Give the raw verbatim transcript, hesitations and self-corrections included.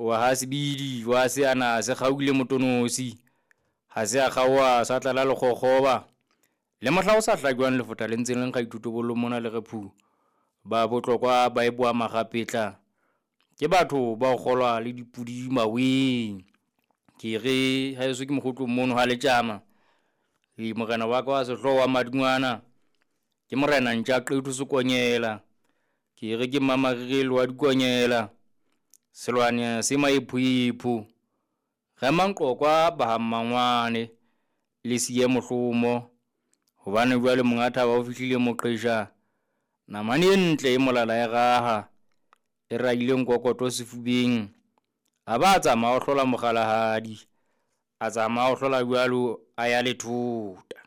wa hasibidi wa se ana se kgaugile motonosi ha se a kgawa sa tlala le khokgoba le mohla o sa hlajwang le fota le ntseng le nkga itutobollo mona le rephu ba botlokwa ba e bua magapetla ke batho ba o kgolwa le dipudi maweng ke re ha eso ke mogotlo mono ha le tjama e morena wa ka wa sehloho wa madingwana ke morena ntja qethu sekonyela ke re ke mamarele wa dikonyela selwane se maiphuiphu ga manqokwa ba hammangwane le siye mohlomo hobane jwale mongata ba o fihlile moqesha namane e ntle e molala e raha e raile nkokoto sefubeng a ba tsamaya o hlola mogalahadi a tsamaya o hlola jwalo a ya le thuta